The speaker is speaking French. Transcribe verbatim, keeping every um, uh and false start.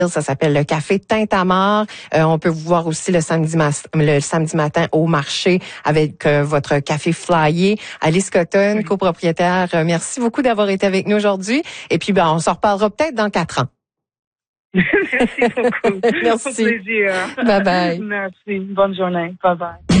Ça s'appelle le Café Tintamarre. Euh, on peut vous voir aussi le samedi, ma- le samedi matin au marché avec euh, votre café flyé. Alice Cotton, Oui. copropriétaire, euh, merci beaucoup d'avoir été avec nous aujourd'hui. Et puis, ben, on s'en reparlera peut-être dans quatre ans. Merci beaucoup. Merci. Au plaisir. Bye bye. Merci. Bonne journée. Bye bye.